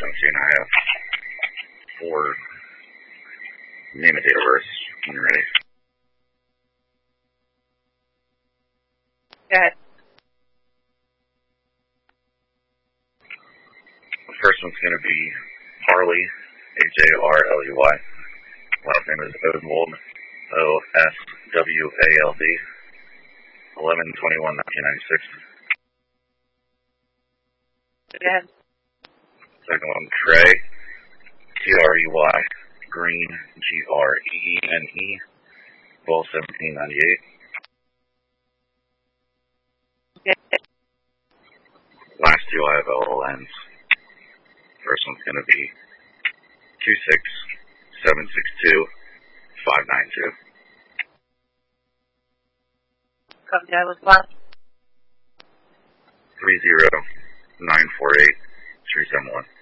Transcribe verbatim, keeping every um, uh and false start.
seventeen. I have four. Name a date of birth when you're ready. Go ahead. The first one's going to be Harley, H A R L E Y. Last name is Odenwald, O S W A L D. eleven twenty-one nineteen ninety-six. Go ahead. Second one, Trey, T R E Y, Green, G R E E N E, twelve seventeen ninety-eight. Okay. Last two I have L L Ns. First one's going to be two six seven six two five nine two. Come down with last. three zero nine four eight three seven one.